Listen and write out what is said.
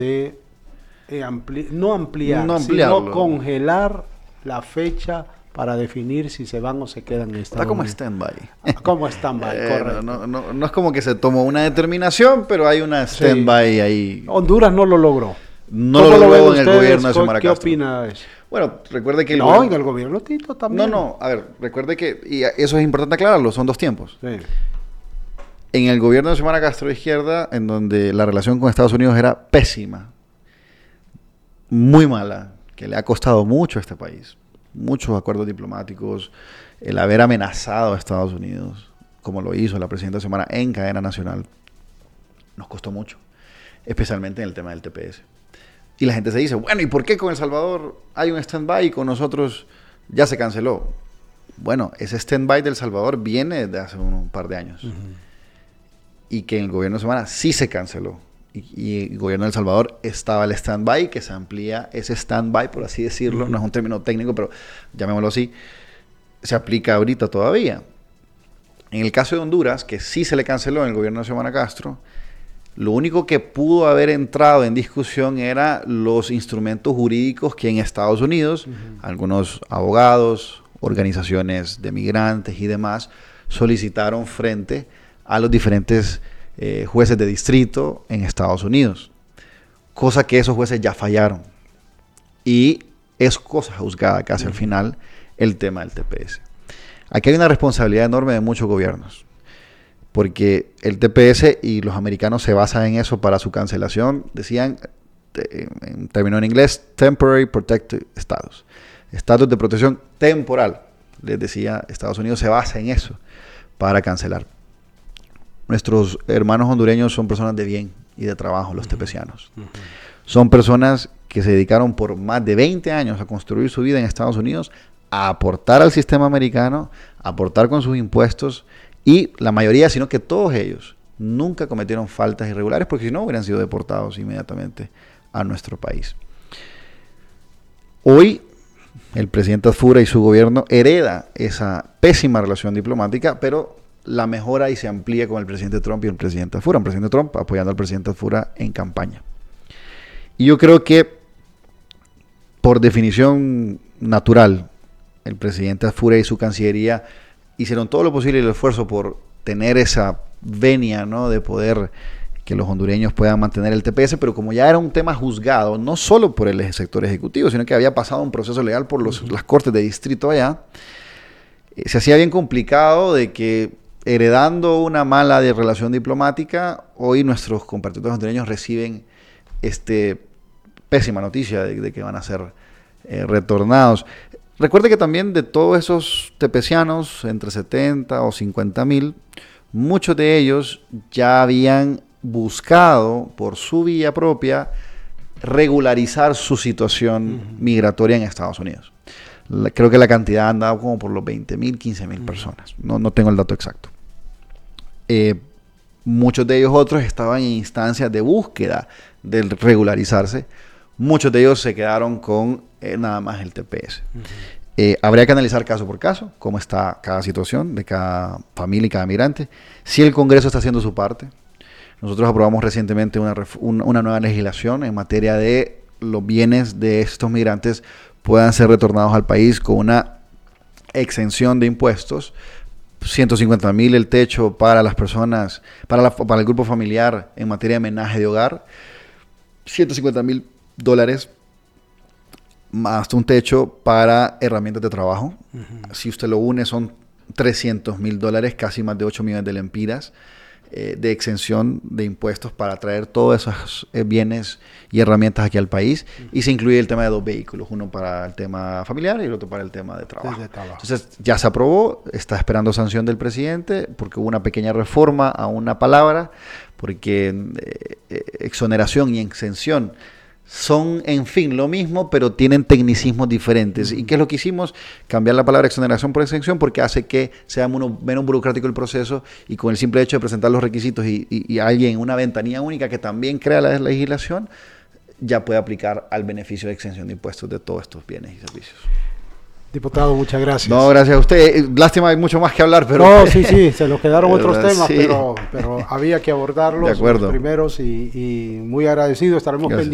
de no ampliar, ampliarlo, sino congelar la fecha para definir si se van o se quedan en Estados Está como Unidos. stand-by. Como stand-by, correcto. No es como que se tomó una determinación, pero hay una stand-by ahí. Honduras no lo logró. No lo logró en el gobierno de Xiomara ¿Qué Castro. opina de eso? Bueno, recuerde que... en el gobierno Tito también. No, a ver, recuerde que, y eso es importante aclararlo, son dos tiempos. Sí. En el gobierno de Xiomara Castro de izquierda, en donde la relación con Estados Unidos era pésima, muy mala, que le ha costado mucho a este país, muchos acuerdos diplomáticos, el haber amenazado a Estados Unidos, como lo hizo la presidenta Xiomara en cadena nacional, nos costó mucho, especialmente en el tema del TPS. Y la gente se dice, bueno, ¿y por qué con El Salvador hay un stand-by y con nosotros ya se canceló? Bueno, ese stand-by del Salvador viene de hace un par de años. Y que en el gobierno de Xiomara sí se canceló. Y el gobierno de El Salvador estaba el stand-by, que se amplía ese stand-by, por así decirlo, no es un término técnico, pero llamémoslo así, se aplica ahorita todavía. En el caso de Honduras, que sí se le canceló en el gobierno de Xiomara Castro, lo único que pudo haber entrado en discusión era los instrumentos jurídicos que en Estados Unidos, algunos abogados, organizaciones de migrantes y demás, solicitaron frente a los diferentes jueces de distrito en Estados Unidos. Cosa que esos jueces ya fallaron. Y es cosa juzgada casi al final el tema del TPS. Aquí hay una responsabilidad enorme de muchos gobiernos. Porque el TPS y los americanos se basan en eso para su cancelación. Decían, en término en inglés, Temporary Protected Status. Estatus de protección temporal. Les decía, Estados Unidos se basa en eso para cancelar. Nuestros hermanos hondureños son personas de bien y de trabajo, los tepecianos. Son personas que se dedicaron por más de 20 años a construir su vida en Estados Unidos, a aportar al sistema americano, a aportar con sus impuestos. Y la mayoría, sino que todos ellos, nunca cometieron faltas irregulares porque si no hubieran sido deportados inmediatamente a nuestro país. Hoy, el presidente Azfura y su gobierno hereda esa pésima relación diplomática, pero la mejora y se amplía con el presidente Trump y el presidente Azfura. El presidente Trump apoyando al presidente Azfura en campaña. Y yo creo que, por definición natural, el presidente Azfura y su cancillería hicieron todo lo posible y el esfuerzo por tener esa venia, ¿no?, de poder que los hondureños puedan mantener el TPS, pero como ya era un tema juzgado, no solo por el sector ejecutivo, sino que había pasado un proceso legal por las cortes de distrito allá, se hacía bien complicado de que, heredando una mala relación diplomática, hoy nuestros compatriotas hondureños reciben pésima noticia de que van a ser retornados. Recuerde que también de todos esos tepecianos, entre 70 o 50 mil, muchos de ellos ya habían buscado por su vía propia regularizar su situación migratoria en Estados Unidos. Creo que la cantidad andaba como por los 20 mil, 15 mil personas. No tengo el dato exacto. Muchos de ellos otros estaban en instancias de búsqueda de regularizarse. Muchos de ellos se quedaron con nada más el TPS. Habría que analizar caso por caso, cómo está cada situación de cada familia y cada migrante. Si el Congreso está haciendo su parte. Nosotros aprobamos recientemente una nueva legislación en materia de los bienes de estos migrantes puedan ser retornados al país con una exención de impuestos. 150,000 el techo para las personas, para el grupo familiar en materia de menaje de hogar. $150,000 más un techo para herramientas de trabajo. Si usted lo une son $300,000, casi más de 8 millones de lempiras de exención de impuestos para traer todos esos bienes y herramientas aquí al país. Y se incluye el tema de 2 vehículos, uno para el tema familiar y el otro para el tema de trabajo. Entonces ya se aprobó, está esperando sanción del presidente porque hubo una pequeña reforma a una palabra, porque exoneración y exención son, en fin, lo mismo, pero tienen tecnicismos diferentes. ¿Y qué es lo que hicimos? Cambiar la palabra exoneración por exención porque hace que sea menos burocrático el proceso y con el simple hecho de presentar los requisitos y alguien en una ventanilla única que también crea la legislación, ya puede aplicar al beneficio de exención de impuestos de todos estos bienes y servicios. Diputado, muchas gracias. No, gracias a usted. Lástima, hay mucho más que hablar, pero... No, sí, se nos quedaron otros temas, sí. pero había que abordarlos, De acuerdo. los primeros, y muy agradecido. Estaremos pendientes.